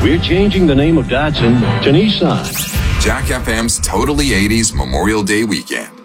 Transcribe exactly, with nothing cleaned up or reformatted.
We're changing the name of Datsun to Nissan. Jack F M's Totally eighties Memorial Day weekend.